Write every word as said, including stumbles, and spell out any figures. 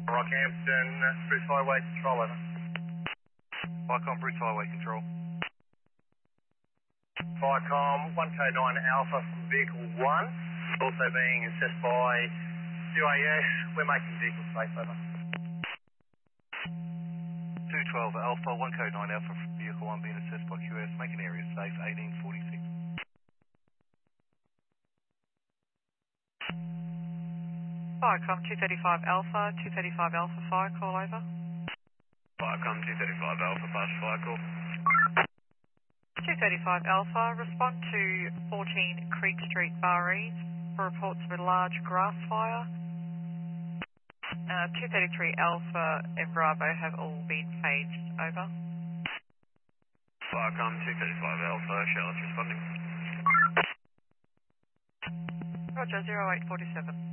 Rockhampton, Bruce Highway Control, over. Vicom, Bruce Highway Control. Vicom, one K nine Alpha from Vehicle one, also being assessed by U A S. We're making vehicle safe, over. two twelve Alpha, one K nine Alpha from Vehicle one being assessed by Q S, making area safe, eighteen forty-six. Vicom, two thirty-five Alpha, two thirty-five Alpha, fire call, over. Vicom, two thirty-five Alpha, pass fire call. two thirty-five Alpha, respond to fourteen Creek Street, Barrees, for reports of a large grass fire. Uh, two thirty-three Alpha and Bravo have all been paged, over. Vicom, two thirty-five Alpha, Charlotte's responding. Roger, zero eight four seven.